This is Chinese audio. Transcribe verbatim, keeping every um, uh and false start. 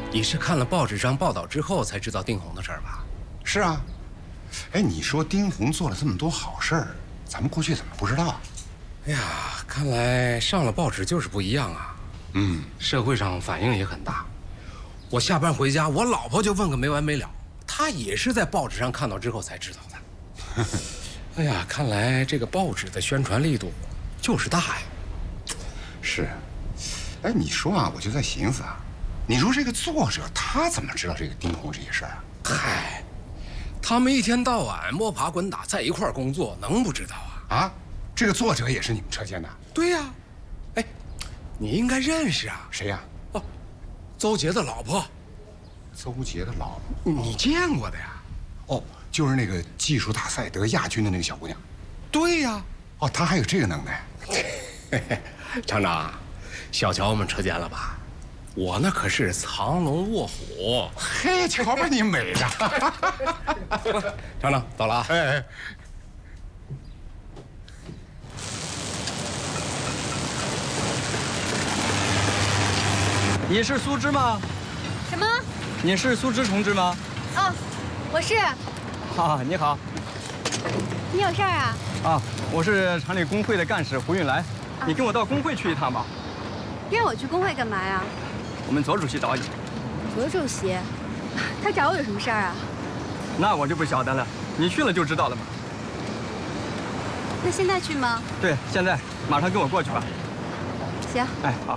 你是看了报纸上报道之后才知道丁红的事儿吧？ 是啊。哎，你说丁红做了这么多好事儿，咱们过去怎么不知道？ 哎呀，看来上了报纸就是不一样啊。 嗯， 社会上反应也很大。我下班回家，我老婆就问个没完没了，她也是在报纸上看到之后才知道的。哎呀，看来这个报纸的宣传力度就是大呀。 是。哎，你说啊，我就在寻思啊，你说这个作者他怎么知道这个丁红这些事儿啊？ 嗨，他们一天到晚摸爬滚打在一块儿工作，能不知道啊？ 啊，这个作者也是你们车间的？ 对呀。哎，你应该认识啊。 谁呀？ 哦，邹杰的老婆。 邹杰的老婆？ 你见过的呀？ 哦，就是那个技术大赛得亚军的那个小姑娘。 对呀。 哦，她还有这个能耐。 厂长，小瞧我们车间了吧？我那可是藏龙卧虎。 嘿，瞧把你美的！ 厂长，走了啊。 哎哎。 你是苏芝吗？ 什么？ 你是苏芝同志吗？ 哦，我是。 啊，你好。 你有事儿啊？ 啊，我是厂里工会的干事胡运来， 啊、 你跟我到工会去一趟吧。 让我去工会干嘛呀？ 我们左主席找你。 左主席，他找我有什么事儿啊？ 那我就不晓得了，你去了就知道了嘛。 那现在去吗？ 对，现在马上跟我过去吧。 行。 哎，好。